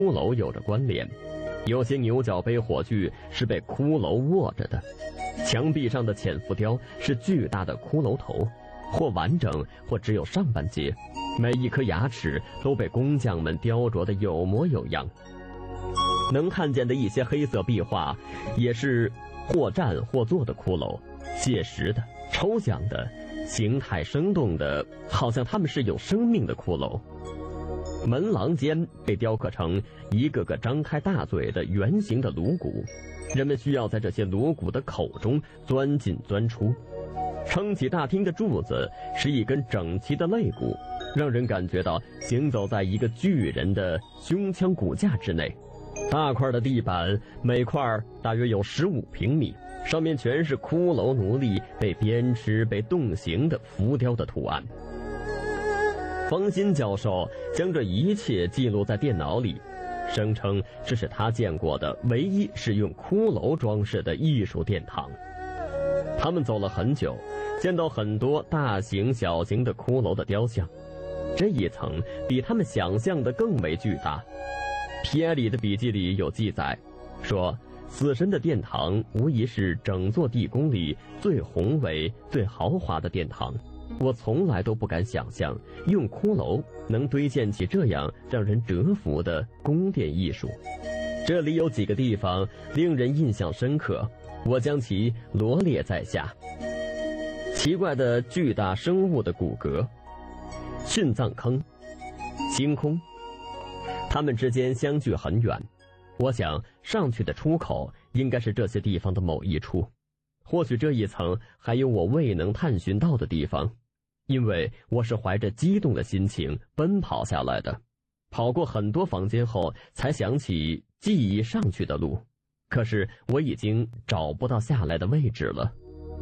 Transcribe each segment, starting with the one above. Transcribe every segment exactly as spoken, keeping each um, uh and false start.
骷髅有着关联。有些牛角杯火炬是被骷髅握着的，墙壁上的浅浮雕是巨大的骷髅头，或完整或只有上半截，每一颗牙齿都被工匠们雕琢得有模有样。能看见的一些黑色壁画也是或站或坐的骷髅，写实的、抽象的、形态生动的，好像它们是有生命的骷髅。门廊间被雕刻成一个个张开大嘴的圆形的颅骨，人们需要在这些颅骨的口中钻进钻出。撑起大厅的柱子是一根整齐的肋骨，让人感觉到行走在一个巨人的胸腔骨架之内。大块的地板每块大约有十五平米，上面全是骷髅奴隶被鞭笞、被冻刑的浮雕的图案。方心教授将这一切记录在电脑里，声称这是他见过的唯一使用骷髅装饰的艺术殿堂。他们走了很久，见到很多大型小型的骷髅的雕像，这一层比他们想象的更为巨大。皮埃里的笔记里有记载说，死神的殿堂无疑是整座地宫里最宏伟最豪华的殿堂。我从来都不敢想象用骷髅能堆建起这样让人折服的宫殿艺术。这里有几个地方令人印象深刻，我将其罗列在下。奇怪的巨大生物的骨骼，殉葬坑，星空，它们之间相距很远。我想上去的出口应该是这些地方的某一处，或许这一层还有我未能探寻到的地方，因为我是怀着激动的心情奔跑下来的，跑过很多房间后才想起记忆上去的路，可是我已经找不到下来的位置了。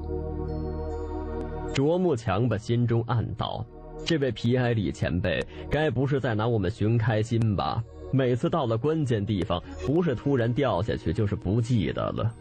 啄木强吧心中暗道，这位皮埃里前辈该不是在拿我们寻开心吧？每次到了关键地方，不是突然掉下去，就是不记得了。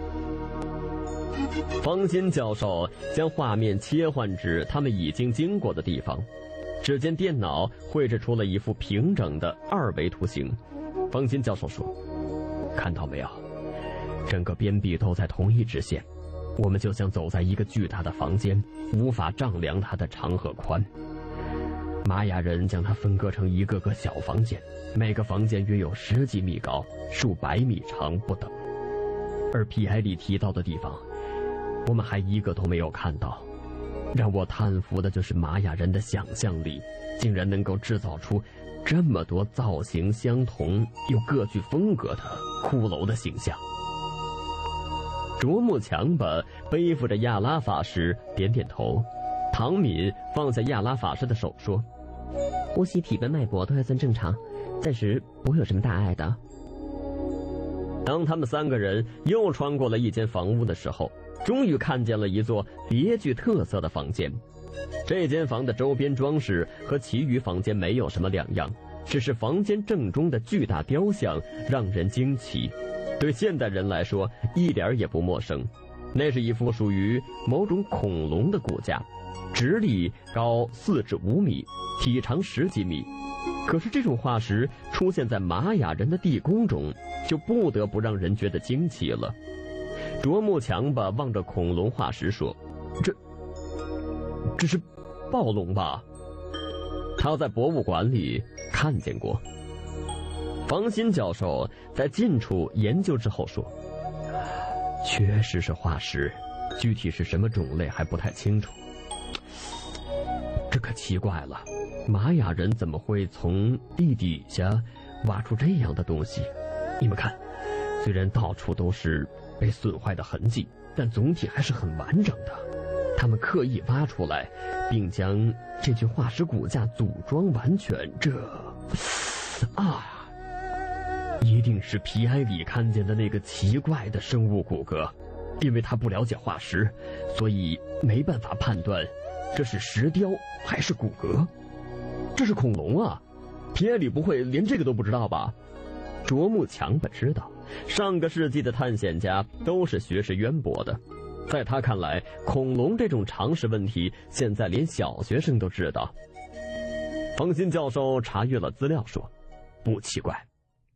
方心教授将画面切换至他们已经经过的地方，只见电脑绘制出了一幅平整的二维图形。方心教授说，看到没有，整个边壁都在同一直线，我们就像走在一个巨大的房间，无法丈量它的长和宽。玛雅人将它分割成一个个小房间，每个房间约有十几米高，数百米长不等。而皮埃里提到的地方，我们还一个都没有看到。让我叹服的就是玛雅人的想象力，竟然能够制造出这么多造型相同又各具风格的骷髅的形象。啄木强吧背负着亚拉法师点点头，唐敏放下亚拉法师的手说，呼吸体温脉搏都还算正常，暂时不会有什么大碍的。当他们三个人又穿过了一间房屋的时候，终于看见了一座别具特色的房间。这间房的周边装饰和其余房间没有什么两样，只是房间正中的巨大雕像让人惊奇，对现代人来说一点也不陌生。那是一副属于某种恐龙的骨架，直立高四至五米，体长十几米。可是这种化石出现在玛雅人的地宫中，就不得不让人觉得惊奇了。啄木强吧望着恐龙化石说，这这是暴龙吧？他在博物馆里看见过。方心教授在近处研究之后说，确实是化石，具体是什么种类还不太清楚。这可奇怪了，玛雅人怎么会从地底下挖出这样的东西？你们看，虽然到处都是被损坏的痕迹，但总体还是很完整的。他们刻意挖出来，并将这具化石骨架组装完全，这啊，一定是皮埃里看见的那个奇怪的生物骨骼。因为他不了解化石，所以没办法判断这是石雕还是骨骼。这是恐龙啊，皮埃里不会连这个都不知道吧？啄木强吧知道，上个世纪的探险家都是学识渊博的，在他看来，恐龙这种常识问题现在连小学生都知道。方心教授查阅了资料说，不奇怪，